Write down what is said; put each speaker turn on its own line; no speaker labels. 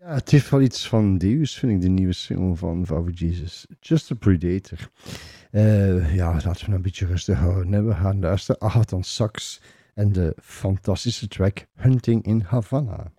Ja, het heeft wel iets van Deus, vind ik, de nieuwe single van Vauve Jesus. Just a Predator. Ja, laten we nou een beetje rustig houden. Hè. We gaan luisteren. Agathan Sax en de fantastische track Hunting in Havana.